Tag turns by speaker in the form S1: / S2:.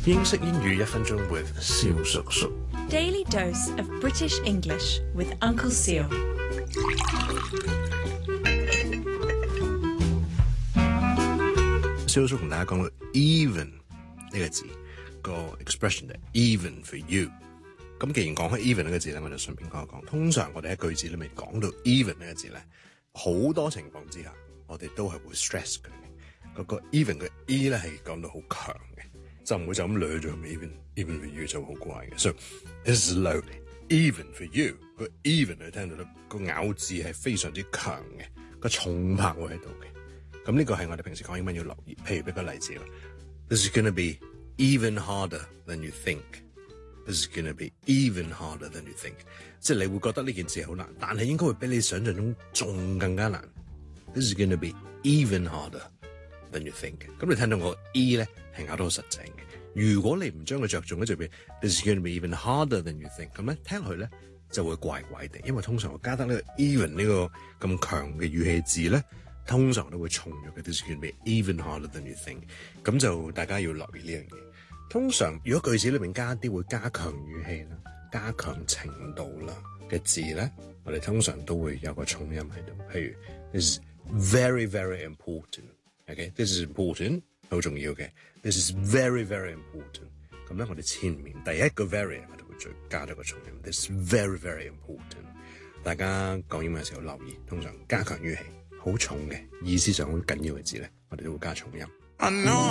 S1: 英式英語1分鐘 with 蕭叔叔。
S2: Daily dose of British English with Uncle Seal.
S1: 蕭叔同大家講到 even 呢個字個 expression 係 even for you。咁既然講開 even 呢個字咧，我就順便講一講。通常我哋喺句子裏面講到 even 呢個字咧，好多情況之下，我哋都係會 stress 佢嘅。嗰個 even 嘅 e 咧係講到好強嘅，就唔會就咁掠咗 even for you 就好怪嘅。So this is low even for you 個 even 你聽到咧個咬字係非常之強嘅，個重拍會喺度嘅。咁呢個係我哋平時講英文要留意。譬如俾個例子啦 ，This is gonna be even harder than you think。This is gonna be even harder than you think。即係你會覺得呢件事好難，但係應該會比你想象中仲更加難。This is gonna be even harder than you think。咁你聽到我 e 咧係咬得好實淨嘅。如果你唔將佢着重咧，就變 This is gonna be even harder than you think。咁咧聽落去咧就會怪怪地，因為通常我加得呢個 even 呢個咁強嘅語氣字咧。通常都會重咗嘅 ，This is going to be even harder than you think。咁就大家要留意呢樣嘢。通常如果句子裏面加啲會加強語氣啦、加強程度啦嘅字咧，我哋通常都會有個重音喺度。譬如 This is very very important。OK，This is important， 好重要嘅。This is very very important。咁咧，我哋前面第一個 very 我哋會加咗個重音。This is very very important。大家講英文嘅時候留意，通常加強語氣。好重嘅意思上好緊要嘅字咧，我哋都會加重音。